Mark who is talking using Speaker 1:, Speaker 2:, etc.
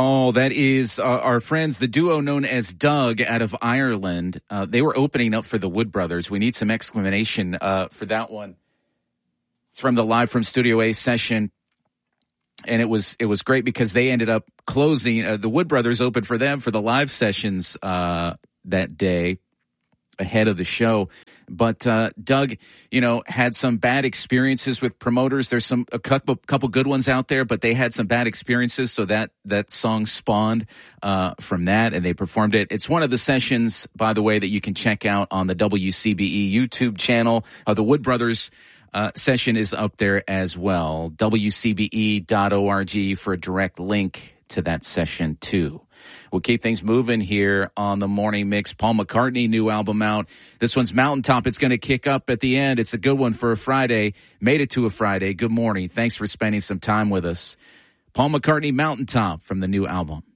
Speaker 1: Oh, that is our friends, the duo known as Doug out of Ireland. They were opening up for the Wood Brothers. We need some explanation for that one. It's from the Live from Studio A session. And it was great because they ended up closing. The Wood Brothers opened for them for the live sessions that day ahead of the show. But Doug, had some bad experiences with promoters. There's a couple good ones out there, but they had some bad experiences. So that song spawned from that, and they performed it. It's one of the sessions, by the way, that you can check out on the WCBE YouTube channel. The Wood Brothers session is up there as well. WCBE.org for a direct link to that session too. We'll keep things moving here on the Morning Mix. Paul McCartney, new album out. This one's Mountaintop. It's going to kick up at the end. It's a good one for a Friday. Made it to a Friday. Good morning. Thanks for spending some time with us. Paul McCartney, Mountaintop from the new album.